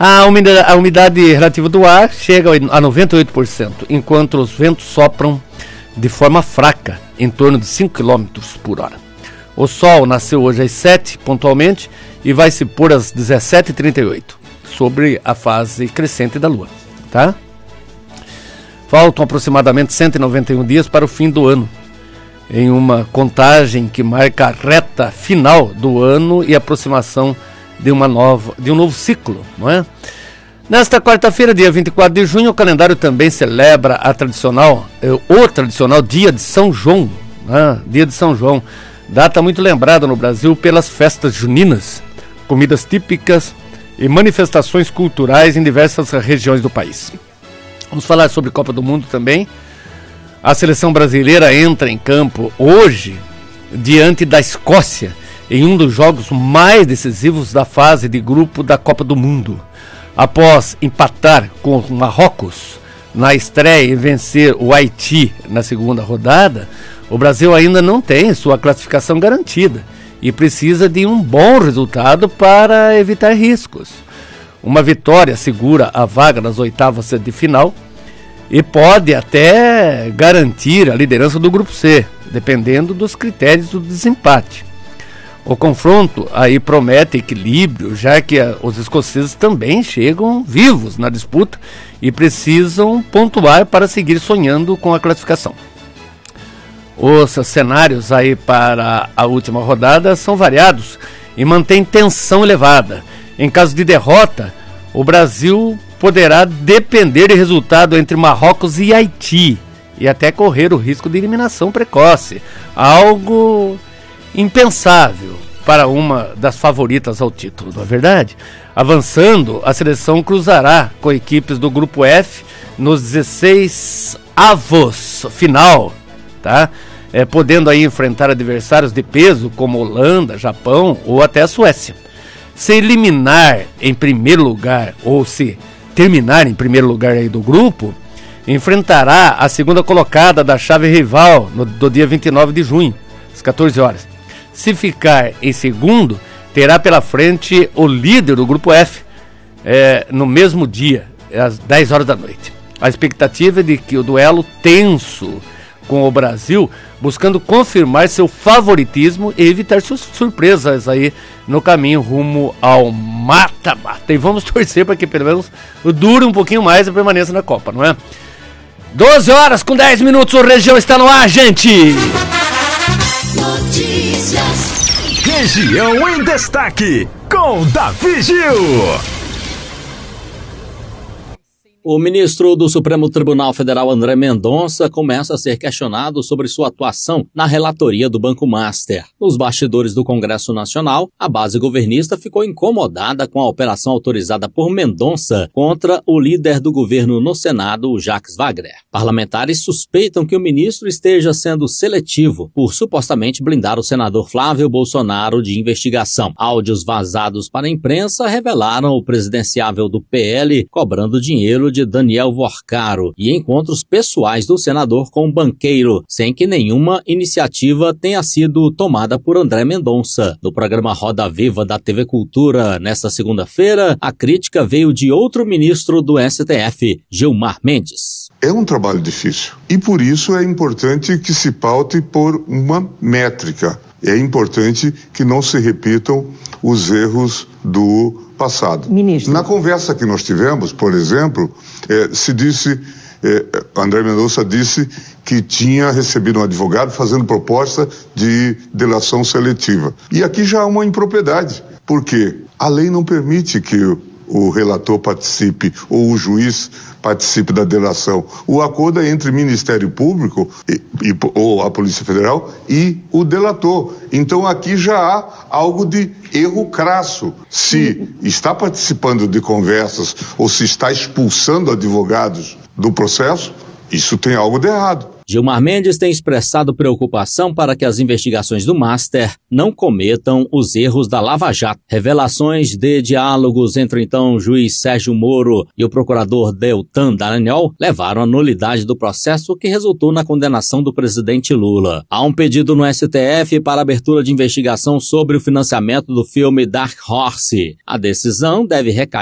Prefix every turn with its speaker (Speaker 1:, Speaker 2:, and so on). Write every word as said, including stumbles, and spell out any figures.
Speaker 1: A umidade, a umidade relativa do ar chega a noventa e oito por cento, enquanto os ventos sopram de forma fraca, em torno de cinco quilômetros por hora. O sol nasceu hoje às sete, pontualmente, e vai se pôr às dezessete e trinta e oito, sobre a fase crescente da Lua. Tá? Faltam aproximadamente cento e noventa e um dias para o fim do ano, em uma contagem que marca a reta final do ano e a aproximação de, uma nova, de um novo ciclo, não é? Nesta quarta-feira, dia vinte e quatro de junho, o calendário também celebra a tradicional, o tradicional dia de São João, né? Dia de São João, data muito lembrada no Brasil pelas festas juninas, comidas típicas e manifestações culturais em diversas regiões do país. Vamos falar sobre Copa do Mundo também. A seleção brasileira entra em campo hoje diante da Escócia em um dos jogos mais decisivos da fase de grupo da Copa do Mundo. Após empatar com o Marrocos na estreia e vencer o Haiti na segunda rodada, o Brasil ainda não tem sua classificação garantida e precisa de um bom resultado para evitar riscos. Uma vitória segura a vaga nas oitavas de final e pode até garantir a liderança do Grupo C, dependendo dos critérios do desempate. O confronto aí promete equilíbrio, já que a, os escoceses também chegam vivos na disputa e precisam pontuar para seguir sonhando com a classificação. Os cenários aí para a última rodada são variados e mantêm tensão elevada. Em caso de derrota, o Brasil poderá depender de resultado entre Marrocos e Haiti e até correr o risco de eliminação precoce, algo impensável para uma das favoritas ao título, não é verdade? Avançando, a seleção cruzará com equipes do Grupo F nos dezesseis avos final, tá? É, podendo aí enfrentar adversários de peso como Holanda, Japão ou até a Suécia. Se eliminar em primeiro lugar ou se terminar em primeiro lugar aí do grupo, enfrentará a segunda colocada da chave rival no, do dia vinte e nove de junho, às quatorze horas. Se ficar em segundo, terá pela frente o líder do Grupo F é, no mesmo dia, às dez horas da noite. A expectativa é de que o duelo tenso com o Brasil, buscando confirmar seu favoritismo e evitar surpresas aí no caminho rumo ao mata-mata. E vamos torcer para que pelo menos dure um pouquinho mais a permanência na Copa, não é? doze horas com dez minutos, o Região está no ar, gente!
Speaker 2: Notícias. Região em Destaque, com Davi Gil.
Speaker 3: O ministro do Supremo Tribunal Federal, André Mendonça, começa a ser questionado sobre sua atuação na relatoria do Banco Master. Nos bastidores do Congresso Nacional, a base governista ficou incomodada com a operação autorizada por Mendonça contra o líder do governo no Senado, Jacques Wagner. Parlamentares suspeitam que o ministro esteja sendo seletivo por supostamente blindar o senador Flávio Bolsonaro de investigação. Áudios vazados para a imprensa revelaram o presidenciável do P L cobrando dinheiro de Daniel Vorcaro e encontros pessoais do senador com o banqueiro, sem que nenhuma iniciativa tenha sido tomada por André Mendonça. No programa Roda Viva da T V Cultura, nesta segunda-feira, a crítica veio de outro ministro do S T F, Gilmar Mendes.
Speaker 4: É um trabalho difícil e por isso é importante que se paute por uma métrica. É importante que não se repitam os erros do passado. Ministro. Na conversa que nós tivemos, por exemplo, eh, se disse, eh, André Mendonça disse que tinha recebido um advogado fazendo proposta de delação seletiva. E aqui já há uma impropriedade, porque a lei não permite que o, o relator participe ou o juiz participe da delação. O acordo é entre o Ministério Público e, e, ou a Polícia Federal e o delator. Então aqui já há algo de erro crasso. Se está participando de conversas ou se está expulsando advogados do processo, isso tem algo de errado.
Speaker 3: Gilmar Mendes tem expressado preocupação para que as investigações do Master não cometam os erros da Lava Jato. Revelações de diálogos entre então o juiz Sérgio Moro e o procurador Deltan Dallagnol levaram à nulidade do processo que resultou na condenação do presidente Lula. Há um pedido no S T F para abertura de investigação sobre o financiamento do filme Dark Horse. A decisão deve recair